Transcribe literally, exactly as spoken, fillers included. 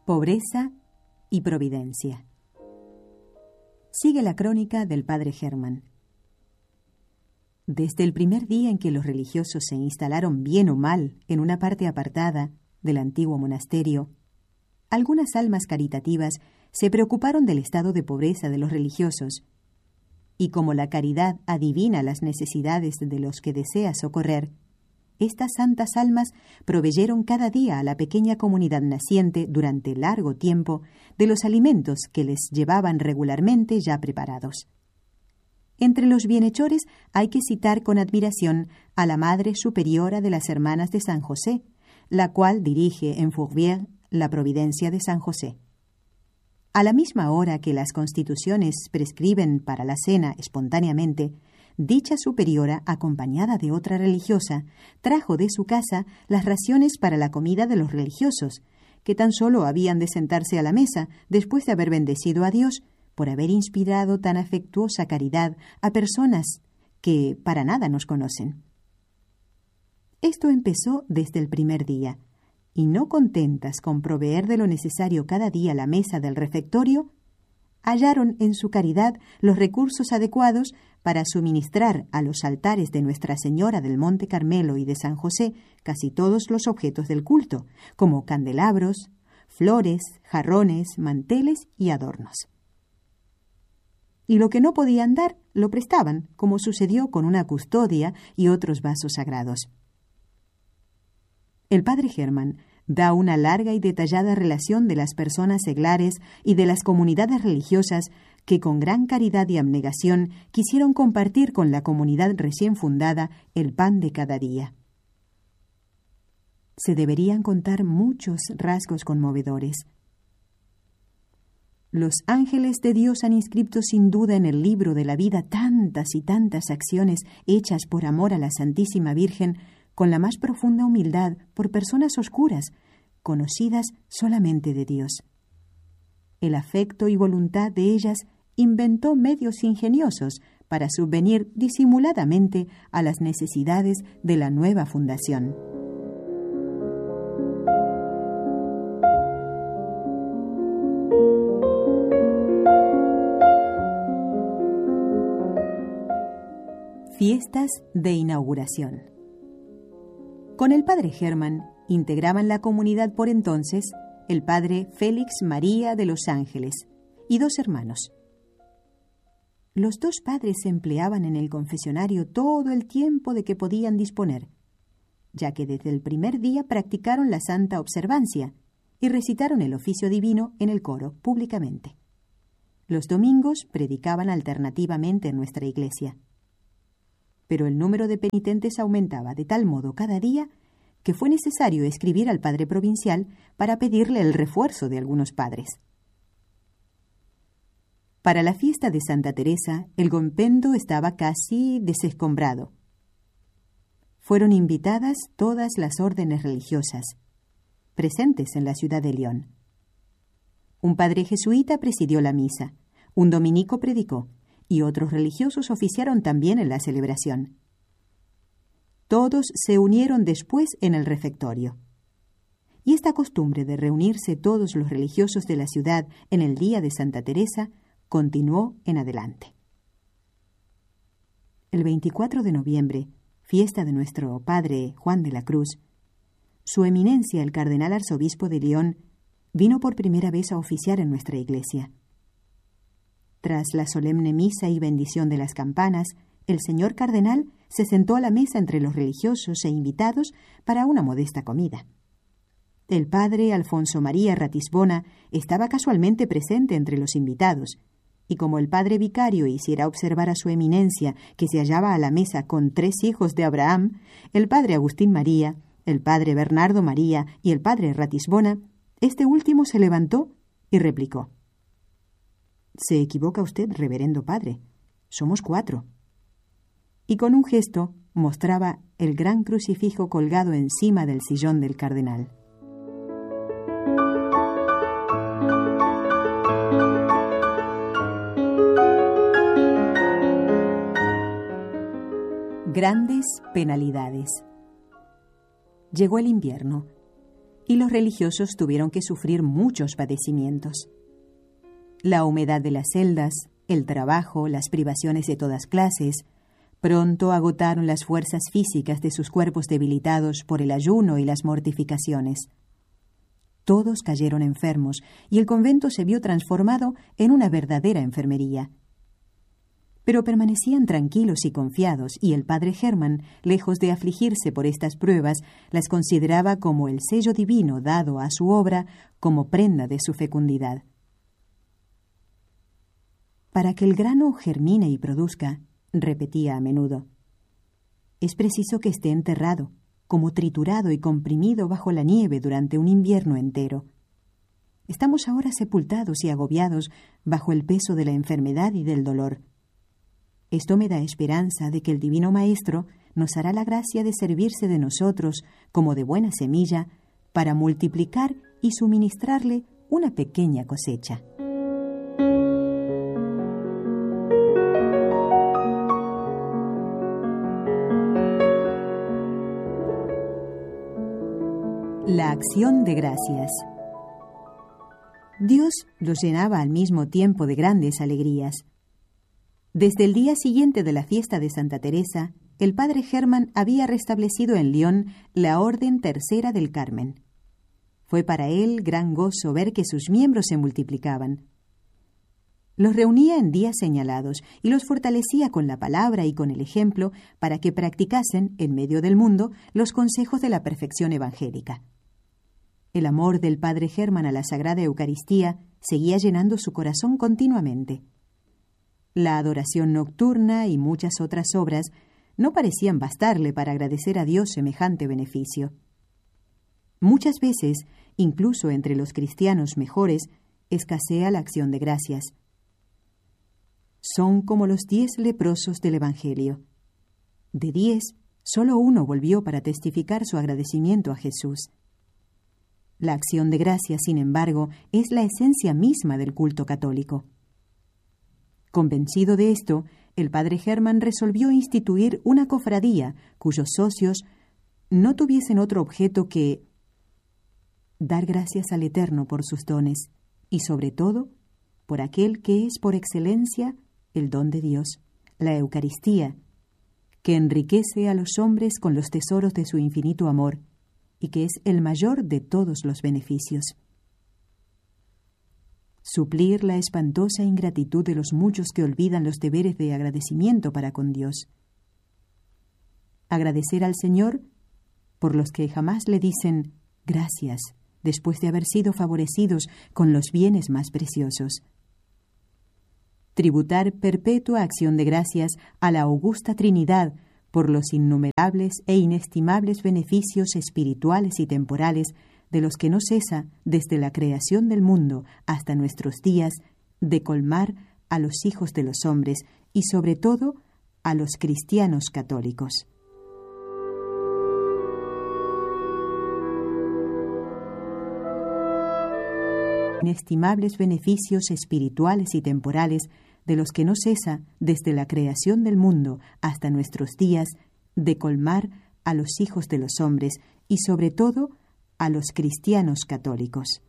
Pobreza y providencia. Sigue la crónica del padre Hermann. Desde el primer día en que los religiosos se instalaron bien o mal en una parte apartada del antiguo monasterio, algunas almas caritativas se preocuparon del estado de pobreza de los religiosos, y como la caridad adivina las necesidades de los que desea socorrer, estas santas almas proveyeron cada día a la pequeña comunidad naciente durante largo tiempo de los alimentos que les llevaban regularmente ya preparados. Entre los bienhechores hay que citar con admiración a la Madre Superiora de las Hermanas de San José, la cual dirige en Fourvière la Providencia de San José. A la misma hora que las constituciones prescriben para la cena espontáneamente, dicha superiora, acompañada de otra religiosa, trajo de su casa las raciones para la comida de los religiosos, que tan solo habían de sentarse a la mesa después de haber bendecido a Dios por haber inspirado tan afectuosa caridad a personas que para nada nos conocen. Esto empezó desde el primer día, y no contentas con proveer de lo necesario cada día la mesa del refectorio, hallaron en su caridad los recursos adecuados para suministrar a los altares de Nuestra Señora del Monte Carmelo y de San José casi todos los objetos del culto, como candelabros, flores, jarrones, manteles y adornos. Y lo que no podían dar, lo prestaban, como sucedió con una custodia y otros vasos sagrados. El padre Hermann da una larga y detallada relación de las personas seglares y de las comunidades religiosas que con gran caridad y abnegación quisieron compartir con la comunidad recién fundada el pan de cada día. Se deberían contar muchos rasgos conmovedores. Los ángeles de Dios han inscrito sin duda en el libro de la vida tantas y tantas acciones hechas por amor a la Santísima Virgen con la más profunda humildad por personas oscuras, conocidas solamente de Dios. El afecto y voluntad de ellas inventó medios ingeniosos para subvenir disimuladamente a las necesidades de la nueva fundación. Fiestas de inauguración. Con el padre Hermann integraban la comunidad por entonces el padre Félix María de los Ángeles y dos hermanos. Los dos padres se empleaban en el confesionario todo el tiempo de que podían disponer, ya que desde el primer día practicaron la santa observancia y recitaron el oficio divino en el coro públicamente. Los domingos predicaban alternativamente en nuestra iglesia. Pero el número de penitentes aumentaba de tal modo cada día que fue necesario escribir al padre provincial para pedirle el refuerzo de algunos padres. Para la fiesta de Santa Teresa, el convento estaba casi desescombrado. Fueron invitadas todas las órdenes religiosas, presentes en la ciudad de Lyon. Un padre jesuita presidió la misa, un dominico predicó, y otros religiosos oficiaron también en la celebración. Todos se unieron después en el refectorio. Y esta costumbre de reunirse todos los religiosos de la ciudad en el día de Santa Teresa continuó en adelante. El veinticuatro de noviembre, fiesta de nuestro padre Juan de la Cruz, su eminencia el cardenal arzobispo de Lyon vino por primera vez a oficiar en nuestra iglesia. Tras la solemne misa y bendición de las campanas, el señor cardenal se sentó a la mesa entre los religiosos e invitados para una modesta comida. El padre Alfonso María Ratisbona estaba casualmente presente entre los invitados, y como el padre vicario hiciera observar a su eminencia que se hallaba a la mesa con tres hijos de Abraham, el padre Agustín María, el padre Bernardo María y el padre Ratisbona, este último se levantó y replicó: «Se equivoca usted, reverendo padre. Somos cuatro». Y con un gesto mostraba el gran crucifijo colgado encima del sillón del cardenal. Grandes penalidades. Llegó el invierno, y los religiosos tuvieron que sufrir muchos padecimientos. La humedad de las celdas, el trabajo, las privaciones de todas clases, pronto agotaron las fuerzas físicas de sus cuerpos debilitados por el ayuno y las mortificaciones. Todos cayeron enfermos y el convento se vio transformado en una verdadera enfermería. Pero permanecían tranquilos y confiados, y el padre Hermann, lejos de afligirse por estas pruebas, las consideraba como el sello divino dado a su obra como prenda de su fecundidad. Para que el grano germine y produzca, repetía a menudo, es preciso que esté enterrado, como triturado y comprimido bajo la nieve durante un invierno entero. Estamos ahora sepultados y agobiados bajo el peso de la enfermedad y del dolor. Esto me da esperanza de que el Divino Maestro nos hará la gracia de servirse de nosotros como de buena semilla para multiplicar y suministrarle una pequeña cosecha. La acción de gracias. Dios los llenaba al mismo tiempo de grandes alegrías. Desde el día siguiente de la fiesta de Santa Teresa, el padre Hermann había restablecido en Lyon la Orden Tercera del Carmen. Fue para él gran gozo ver que sus miembros se multiplicaban. Los reunía en días señalados y los fortalecía con la palabra y con el ejemplo para que practicasen, en medio del mundo, los consejos de la perfección evangélica. El amor del padre Hermann a la Sagrada Eucaristía seguía llenando su corazón continuamente. La adoración nocturna y muchas otras obras no parecían bastarle para agradecer a Dios semejante beneficio. Muchas veces, incluso entre los cristianos mejores, escasea la acción de gracias. Son como los diez leprosos del Evangelio. De diez, solo uno volvió para testificar su agradecimiento a Jesús. La acción de gracias, sin embargo, es la esencia misma del culto católico. Convencido de esto, el padre Hermann resolvió instituir una cofradía cuyos socios no tuviesen otro objeto que dar gracias al Eterno por sus dones y, sobre todo, por aquel que es por excelencia el don de Dios, la Eucaristía, que enriquece a los hombres con los tesoros de su infinito amor y que es el mayor de todos los beneficios. Suplir la espantosa ingratitud de los muchos que olvidan los deberes de agradecimiento para con Dios. Agradecer al Señor por los que jamás le dicen gracias después de haber sido favorecidos con los bienes más preciosos. Tributar perpetua acción de gracias a la augusta Trinidad por los innumerables e inestimables beneficios espirituales y temporales de los que no cesa, desde la creación del mundo hasta nuestros días, de colmar a los hijos de los hombres y, sobre todo, a los cristianos católicos. Inestimables beneficios espirituales y temporales de los que no cesa, desde la creación del mundo hasta nuestros días, de colmar a los hijos de los hombres y, sobre todo, a los cristianos católicos.